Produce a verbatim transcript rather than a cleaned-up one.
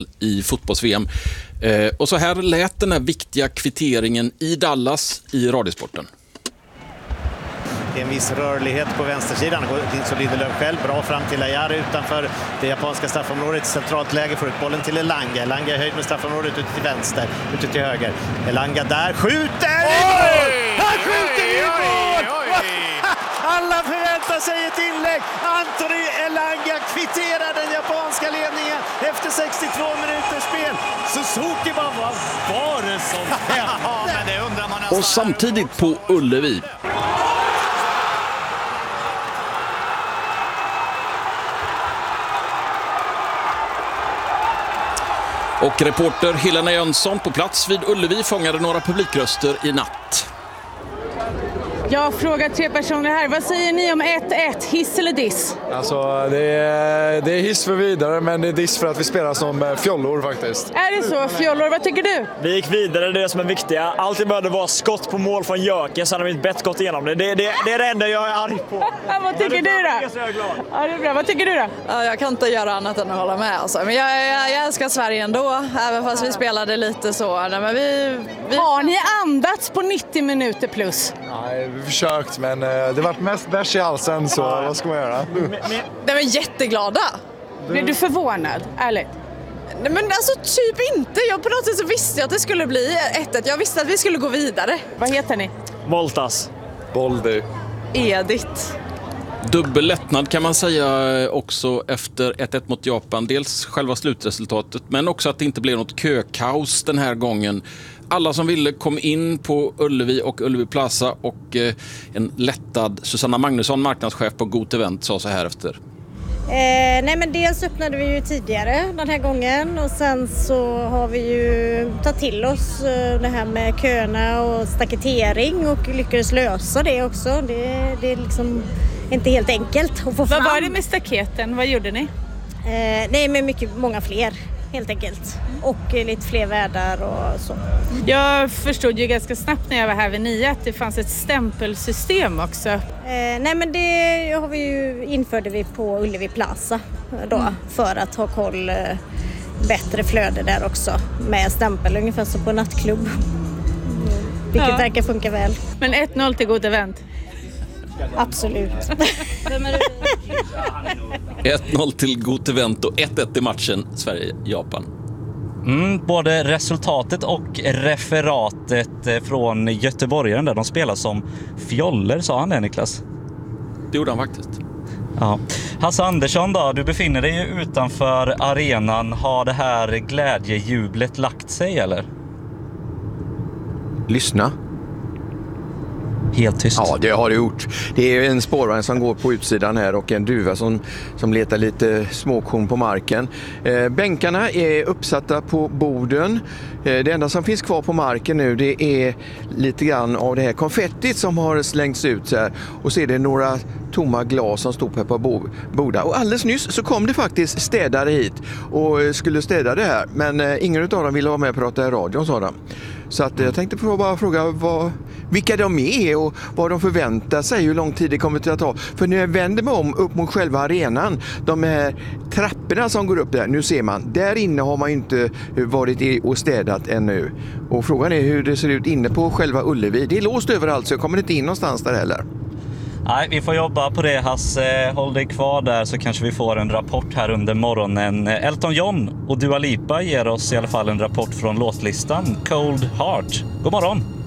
i fotbolls-V M. Eh, och så här lät den här viktiga kvitteringen i Dallas i Radiosporten. Det är en viss rörlighet på vänstersidan. Så Lindelöf själv bra fram till Ayar utanför det japanska straffområdet. Centralt läge får ut bollen till Elanga. Elanga är höjd med straffområdet ut till vänster, ut till höger. Elanga där skjuter! Oj! Han skjuter i mål! Alla förväntar sig ett inlägg. Anthony Elanga kvitterar den japanska ledningen efter sextiotvå minuters spel. Suzuki bara, vad var det som hände? Och samtidigt på Ullevi. Och reporter Helena Jönsson på plats vid Ullevi fångade några publikröster i natt. Jag frågar tre personer här. Vad säger ni om ett ett? Hiss eller diss? Alltså, det är, det är hiss för vidare, men det är diss för att vi spelar som fjollor faktiskt. Är det så? Fjollor, vad tycker du? Vi gick vidare, det är det som är viktiga. Alltid behövde vara skott på mål från Jöken, så hade vi inte bett gått igenom det. Det, det. det är det enda jag är arg på. Ja, vad tycker du då? Jag är glad. Ja, det är bra. Vad tycker du då? Ja, jag kan inte göra annat än att hålla med. Alltså. Men jag, jag, jag älskar Sverige ändå, även fast vi spelade lite så. Nej, men vi, vi... Har ni andats på nittio minuter plus? Nej, vi har försökt, men det var mest bärs i halsen, så vad ska man göra? De är jätteglada. Blir du förvånad, ärligt? Nej, men alltså typ inte. Jag på något sätt så visste jag att det skulle bli ett ett. Jag visste att vi skulle gå vidare. Vad heter ni? Voltas. Boldy. Edith. Dubbel lättnad kan man säga också efter ett ett mot Japan. Dels själva slutresultatet, men också att det inte blev något kökaos den här gången. Alla som ville kom in på Ullevi och Ullevi Plaza, och eh, en lättad Susanna Magnusson, marknadschef på Got Event, sa så här efter. Eh, nej men dels öppnade vi ju tidigare den här gången, och sen så har vi ju tagit till oss eh, det här med köerna och staketering och lyckades lösa det också. Det, det är liksom inte helt enkelt att få fram. Vad var det med staketen? Vad gjorde ni? Eh, nej men mycket, många fler helt enkelt. Och eh, lite fler värdar och så. Jag förstod ju ganska snabbt när jag var här vid nio att det fanns ett stämpelsystem också. Eh, nej men det har vi ju, införde vi på Ullevi Plaza då, mm. för att ha koll, eh, bättre flöde där också med stämpel, ungefär som på nattklubb. Vilket ja. verkar funka väl. Men ett noll till Got Event. Absolut. ett noll till Got Event och ett ett i matchen Sverige-Japan. Mm, både resultatet och referatet från Göteborgaren där de spelar som fjoller, sa han det, Niklas? Det gjorde han faktiskt. Ja. Hasse Andersson då, du befinner dig ju utanför arenan. Har det här glädjejublet lagt sig eller? Lyssna. Helt tyst. Ja, det har det gjort. Det är en spårvagn som går på utsidan här och en duva som, som letar lite småkorn på marken. Eh, bänkarna är uppsatta på borden. Eh, det enda som finns kvar på marken nu, det är lite grann av det här konfettit som har slängts ut så här. Och så är det några tomma glas som står på ett par bo- bordar. Och alldeles nyss så kom det faktiskt städare hit och skulle städa det här. Men eh, ingen av dem ville vara med och prata i radion, sa de. Så att, jag tänkte få bara fråga vad, vilka de är och vad de förväntar sig, hur lång tid det kommer att ta. För när jag vänder mig om upp mot själva arenan, de här trapporna som går upp där, nu ser man, där inne har man ju inte varit och städat ännu. Och frågan är hur det ser ut inne på själva Ullevi. Det är låst överallt, så jag kommer inte in någonstans där heller. Nej, vi får jobba på det, Hasse. Håll dig kvar där så kanske vi får en rapport här under morgonen. Elton John och Dua Lipa ger oss i alla fall en rapport från låtlistan Cold Heart. God morgon!